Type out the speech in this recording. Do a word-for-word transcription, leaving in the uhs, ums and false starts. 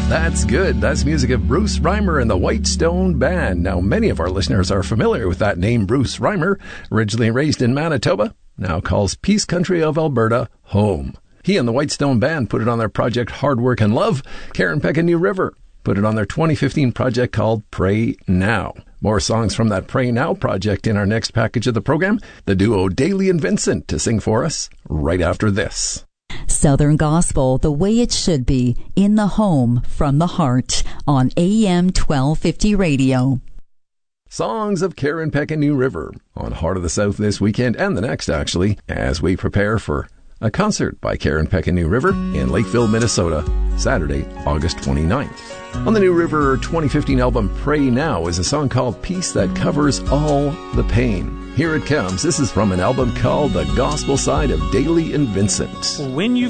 That's good. That's music of Bruce Reimer and the Whitestone Band. Now, many of our listeners are familiar with that name, Bruce Reimer, originally raised in Manitoba, now calls Peace Country of Alberta home. He and the Whitestone Band put it on their project Hard Work and Love. Karen Peck and New River put it on their twenty fifteen project called Pray Now. More songs from that Pray Now project in our next package of the program. The duo Daly and Vincent to sing for us right after this. Southern Gospel, the way it should be, in the home, from the heart, on A M twelve fifty radio. Songs of Karen Peck and New River on Heart of the South this weekend and the next, actually, as we prepare for a concert by Karen Peck and New River in Lakeville, Minnesota, Saturday, August twenty-ninth. On the New River twenty fifteen album Pray Now is a song called Peace That Covers All the Pain. Here it comes. This is from an album called The Gospel Side of Daly and Vincent. When you